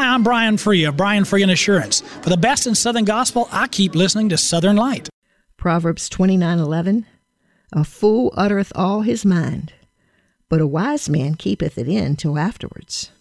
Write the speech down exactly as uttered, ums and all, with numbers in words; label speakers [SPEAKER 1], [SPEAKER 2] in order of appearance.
[SPEAKER 1] Hi, I'm Brian Free of Brian Free and Assurance. For the best in Southern Gospel, I keep listening to Southern Light.
[SPEAKER 2] Proverbs twenty-nine eleven. A fool uttereth all his mind, but a wise man keepeth it in till afterwards.